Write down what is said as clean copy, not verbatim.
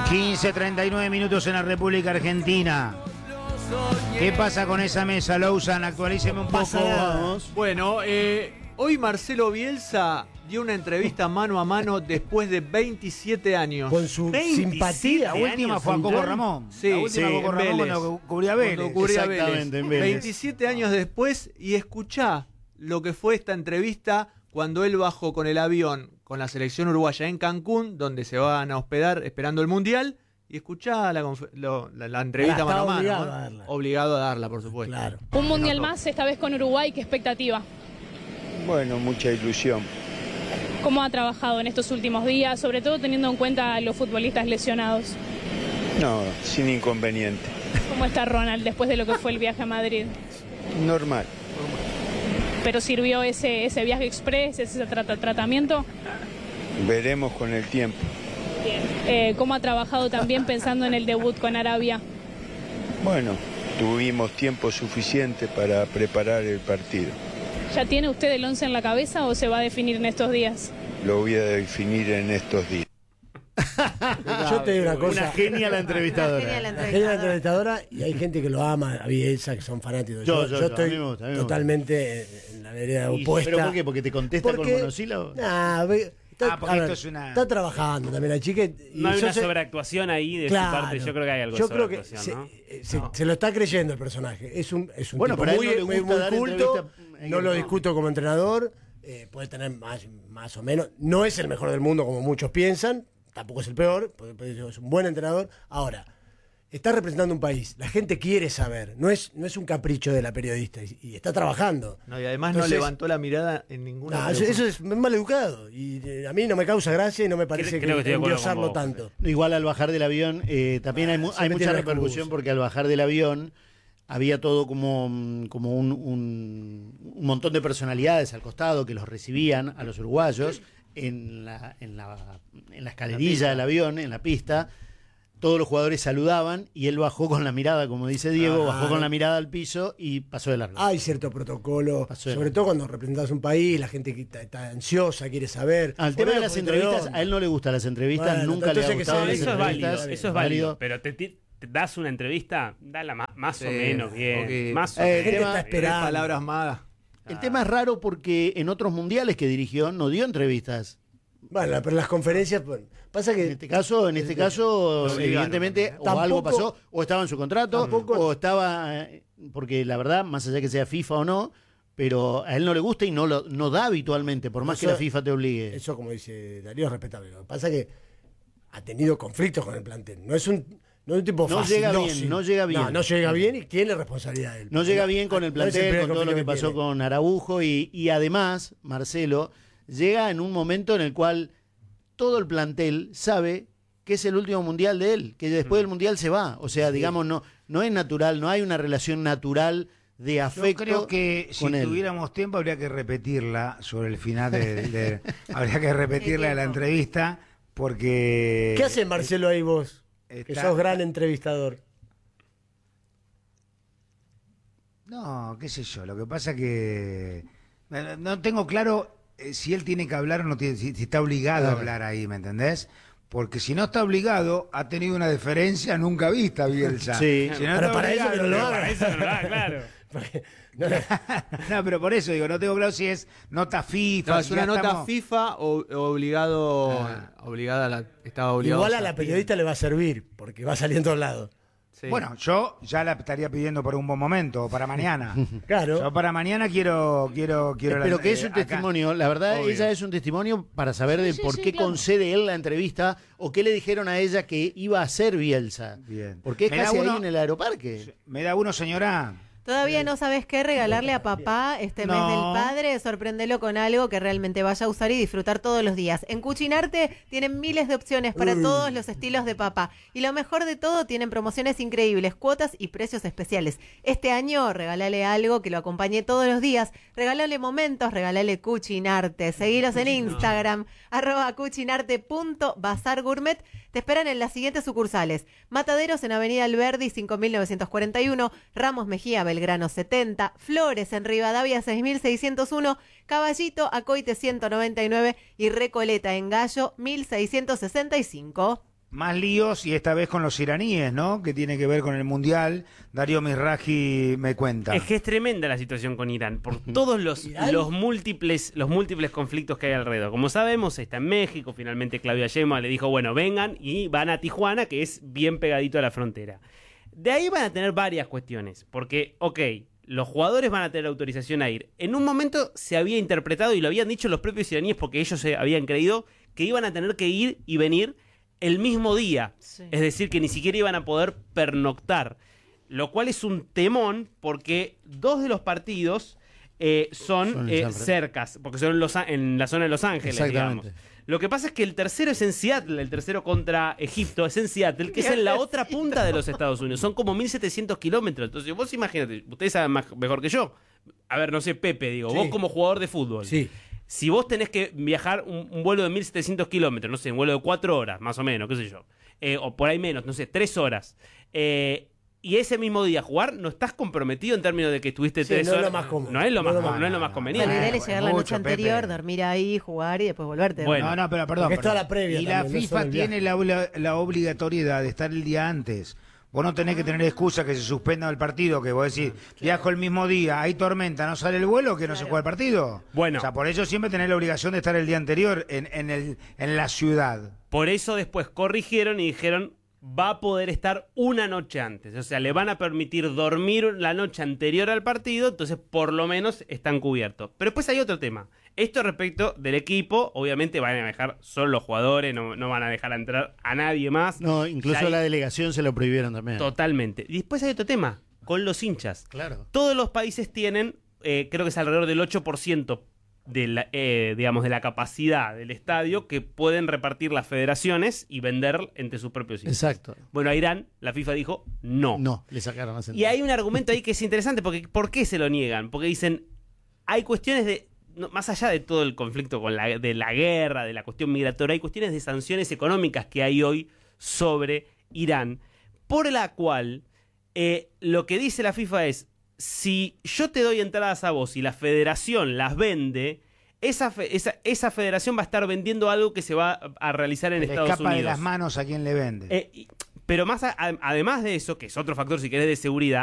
15:39 minutos en la República Argentina. ¿Qué pasa con esa mesa, Lousan? Actualíceme un poco. Bueno, hoy Marcelo Bielsa dio una entrevista mano a mano después de 27 años. Con su simpatía. La última fue a Coco Ramón. Sí, la última Coco Ramón cuando cubría Vélez. Cuando cubría Exactamente, Vélez. en Vélez. 27 años después, y escuchá lo que fue esta entrevista cuando él bajó con el avión con la selección uruguaya en Cancún, donde se van a hospedar esperando el Mundial. Y escuchá la entrevista mano a mano. Obligado a darla. Obligado a darla, por supuesto. Claro. Un mundial más, esta vez con Uruguay, ¿qué expectativa? Bueno, mucha ilusión. ¿Cómo ha trabajado en estos últimos días, sobre todo teniendo en cuenta a los futbolistas lesionados? No, sin inconveniente. ¿Cómo está Ronald después de lo que fue el viaje a Madrid? Normal. ¿Pero sirvió ese viaje express, ese tratamiento? Veremos con el tiempo. Bien. ¿Cómo ha trabajado también pensando en el debut con Arabia? Bueno, tuvimos tiempo suficiente para preparar el partido. ¿Ya tiene usted el 11 en la cabeza o se va a definir en estos días? Lo voy a definir en estos días. Yo te digo una cosa. Una genia la entrevistadora. La genia entrevistadora, y hay gente que lo ama a Bielsa, que son fanáticos. Yo estoy a mí me gusta. Totalmente en la vereda opuesta. ¿Pero por qué? ¿Porque te contesta con monosílabos? Está trabajando también la chica. No hay una sobreactuación ahí de su parte. Yo creo que hay algo de sobreactuación, ¿no? Se lo está creyendo el personaje. Es un bueno, tipo pero muy culto. No lo no. discuto como entrenador. Puede tener más o menos. No es el mejor del mundo como muchos piensan. Tampoco es el peor. Es un buen entrenador. Ahora, está representando un país. La gente quiere saber. No es un capricho de la periodista. Y está trabajando. No, y además Entonces, no levantó la mirada en ninguna. Eso es mal educado. Y a mí no me causa gracia y no me parece Creo que endiosarlo tanto. Igual al bajar del avión, también hay mucha repercusión porque al bajar del avión había todo como un montón de personalidades al costado que los recibían a los uruguayos en la escalerilla del avión, en la pista. Todos los jugadores saludaban y él bajó con la mirada, como dice Diego, bajó con la mirada al piso y pasó de largo. Hay cierto protocolo, sobre todo cuando representas un país, la gente que está ansiosa, quiere saber. El tema de las entrevistas, a él no le gustan las entrevistas, bueno, nunca le ha gustado las entrevistas. Eso es válido, pero te das una entrevista, dala más o menos bien. Más o menos. Gente está esperando. Palabras malas. El tema es raro porque en otros mundiales que dirigió no dio entrevistas. Bueno, pero las conferencias, pasa que en este caso evidentemente o algo pasó, o estaba en su contrato, o estaba, porque la verdad, más allá que sea FIFA o no, pero a él no le gusta y no da habitualmente, por más que la FIFA te obligue. Eso, como dice Darío, es respetable. Lo que pasa es que ha tenido conflictos con el plantel. No es un tipo fácil. No llega bien y tiene responsabilidad él. No llega bien con el plantel, con todo lo que pasó con Araujo y además, Marcelo llega en un momento en el cual todo el plantel sabe que es el último mundial de él, que después del mundial se va. O sea, digamos, no es natural, no hay una relación natural de afecto. Yo creo que si tuviéramos tiempo habría que repetirla sobre el final habría que repetirla de la entrevista, porque... ¿Qué hace Marcelo ahí vos? Que sos gran entrevistador. No, qué sé yo, lo que pasa que no tengo claro si él tiene que hablar o no tiene, si está obligado a hablar ahí, ¿me entendés? Porque si no está obligado, ha tenido una deferencia nunca vista, Bielsa. Sí, si no pero para eso que no lo haga. Para eso no lo haga, claro. No, pero por eso digo, no tengo claro si es nota FIFA. No, es una nota FIFA o estaba obligado. Igual a la periodista le va a servir, porque va a salir en todos lados. Sí. Bueno, yo ya la estaría pidiendo por un buen momento, o para mañana. Claro. Yo para mañana quiero pero que es un testimonio, la verdad, obvio. Ella es un testimonio para saber de por qué concede él la entrevista o qué le dijeron a ella que iba a hacer Bielsa. Bien. Porque es casi ahí en el aeroparque. Me da uno, señora. ¿Todavía no sabes qué regalarle a papá este mes del padre? Sorprendelo con algo que realmente vaya a usar y disfrutar todos los días. En Cucinarte tienen miles de opciones para todos los estilos de papá. Y lo mejor de todo, tienen promociones increíbles, cuotas y precios especiales. Este año, regálale algo que lo acompañe todos los días. Regálale momentos, regálale Cucinarte. Seguilos en Instagram, @cucinarte.bazargourmet. Te esperan en las siguientes sucursales: Mataderos en Avenida Alberdi 5941, Ramos Mejía Belgrano 70, Flores en Rivadavia 6601, Caballito Acoite 199 y Recoleta en Gallo 1665. más líos y esta vez con los iraníes, ¿no? Que tiene que ver con el Mundial. Darío Mizrahi me cuenta. Es que es tremenda la situación con Irán, por todos los múltiples conflictos que hay alrededor. Como sabemos, está en México, finalmente Claudia Sheinbaum le dijo, bueno, vengan y van a Tijuana, que es bien pegadito a la frontera. De ahí van a tener varias cuestiones, porque, los jugadores van a tener autorización a ir. En un momento se había interpretado, y lo habían dicho los propios iraníes porque ellos se habían creído, que iban a tener que ir y venir el mismo día. Sí. Es decir, que ni siquiera iban a poder pernoctar. Lo cual es un temón porque 2 de los partidos son cercas, porque son en la zona de Los Ángeles, digamos. Lo que pasa es que el tercero es en Seattle, el tercero contra Egipto es en Seattle, que es en la otra punta de los Estados Unidos. Son como 1.700 kilómetros. Entonces vos imagínate, ustedes saben mejor que yo. A ver, no sé, Pepe, digo, vos como jugador de fútbol. Sí. Si vos tenés que viajar un vuelo de 1.700 kilómetros, no sé, un vuelo de 4 horas, más o menos, qué sé yo, o por ahí menos, no sé, 3 horas, y ese mismo día jugar, no estás comprometido en términos de que estuviste 3 horas. No es lo más cómodo. No es lo más conveniente. Bueno, ideal es llegar la noche anterior, dormir ahí, jugar y después volverte. Bueno, no, pero perdón. Es toda la previa. Y la FIFA tiene la obligatoriedad de estar el día antes. Vos no tenés que tener excusa que se suspenda el partido, que vos decís, viajo el mismo día, hay tormenta, no sale el vuelo, que no se juega el partido. Bueno. O sea, por eso siempre tenés la obligación de estar el día anterior en la ciudad. Por eso después corrigieron y dijeron, va a poder estar una noche antes. O sea, le van a permitir dormir la noche anterior al partido, entonces por lo menos están cubiertos. Pero después hay otro tema. Esto respecto del equipo, obviamente van a dejar solo los jugadores, no van a dejar entrar a nadie más. No, incluso la delegación se lo prohibieron también. Totalmente. Y después hay otro tema, con los hinchas. Claro. Todos los países tienen, creo que es alrededor del 8% de la capacidad del estadio que pueden repartir las federaciones y vender entre sus propios hinchas. Exacto. Bueno, a Irán la FIFA dijo no. No, le sacaron la Y hay un argumento ahí que es interesante, porque ¿por qué se lo niegan? Porque dicen, hay cuestiones de, más allá de todo el conflicto de la guerra, de la cuestión migratoria, hay cuestiones de sanciones económicas que hay hoy sobre Irán, por la cual lo que dice la FIFA es, si yo te doy entradas a vos y la federación las vende, esa federación va a estar vendiendo algo que se va a realizar en Estados Unidos. Escapa de las manos a quien le vende. Pero además de eso, que es otro factor si querés de seguridad,